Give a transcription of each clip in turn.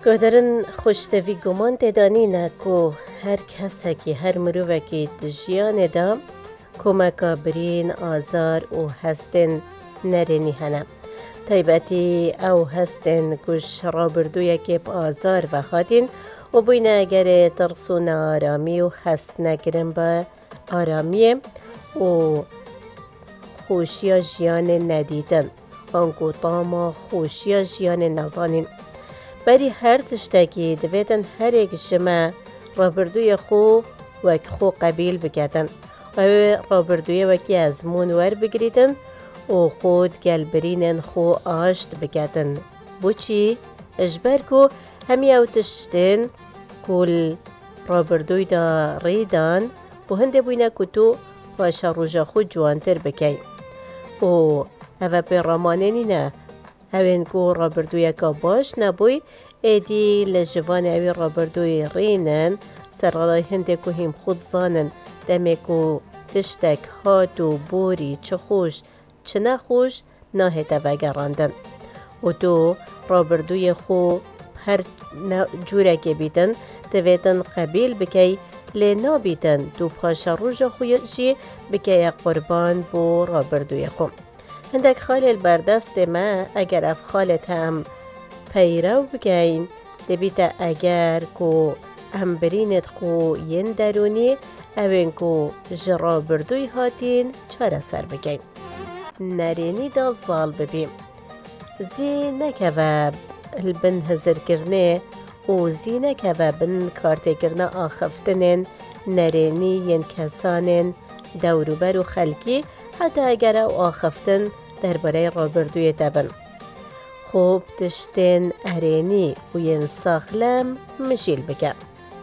گادرن خوشتوی گمان تدانینه که هر کسی که هر مروه که تجیان دا کمکا برین آزار و هستن نرینی هنه. طیبتی او هستن کش رابردوی که با آزار و خاتین و بوینه اگر ترسون آرامی و هست نگرن با آرامی و خوشی جیان ندیدن آنگو تاما خوشی جیان نزانین بری هر تشتکی دویدن هر یک جمع رابردوی خو وک خو قبیل بگدن و رابردوی وکی ازمون ور بگریدن و خود گلبرینن خو آشت بگدن بوچی اجبر کو همی او تشتن کل رابردوی دا ریدان بو هنده بوینه کتو و شروجا خود جوانتر بکی و اوه پیرامانه نینه اوین کو رابردوی که باش نبوی ایدی لجوان اوی رابردوی رینن سرغلای هنده که هم خود زانن دمه که تشتک هاتو بوری چه خوش چه نخوش ناهده وگراندن و تو رابردوی خو هر جوره که بیدن دویدن قبیل بکی لینا بیدن دو پاشا روژا خویشی بکی قربان بو رابردوی خو هندک خال بردست ما اگر اف خالت هم پیرو بگین دبیتا اگر کو هم برینت خو ین درونی اوین کو جرا بردوی هاتین چاره سر بگین نرینی دا زال ببیم زی نکوه البن هزر کرنه و زی نکوه بن کارته کرنه آخفتنن نرینی ین کسانن دوروبر و خلکی حتی اگر او آخفتن درباره رابردوی دبن خوب تشتن ارینی و ین ساخلم مشیل بکن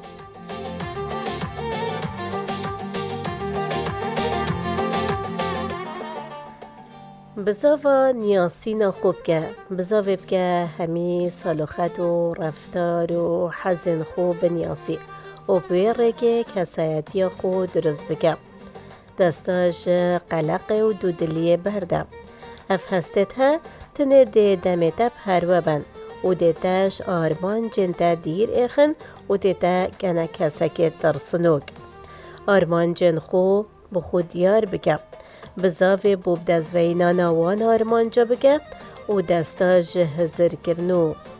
بزاوا نیاسینا خوب که بزاوه بکه همی سالوخت و رفتار و حزن خوب نیاسی و بیره که کسایتی خود درست بکه دستاش قلق و دودلیه برده اف هستت ها تنه ده دمتا بهرو بند و ده تاش آرمان جنتا دیر ایخن و ده تا گنه کسک ترسنوک آرمان جن خو بخود یار بکه بزاوه بوب دزوینا نوان آرمان جا بکه و دستاش هزر کرنو